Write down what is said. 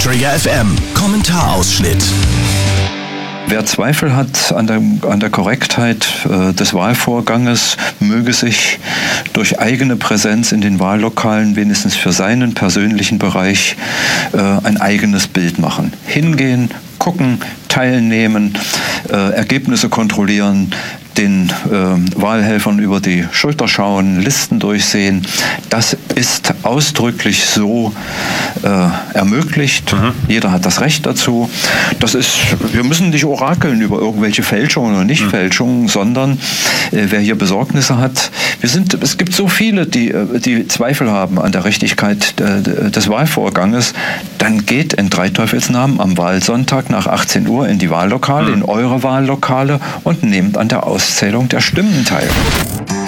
Trigger FM Kommentarausschnitt. Wer Zweifel hat an der Korrektheit des Wahlvorganges, möge sich durch eigene Präsenz in den Wahllokalen wenigstens für seinen persönlichen Bereich ein eigenes Bild machen. Hingehen, gucken, teilnehmen, Ergebnisse kontrollieren, den Wahlhelfern über die Schulter schauen, Listen durchsehen. Das ist ausdrücklich so ermöglicht. Jeder hat das Recht dazu. Wir müssen nicht orakeln über irgendwelche Fälschungen oder Nichtfälschungen, sondern wer hier Besorgnisse hat, es gibt so viele, die Zweifel haben an der Richtigkeit des Wahlvorganges, dann geht in drei Teufelsnamen am Wahlsonntag nach 18 Uhr in die Wahllokale, in eure Wahllokale und nehmt an der Auszählung der Stimmen teil.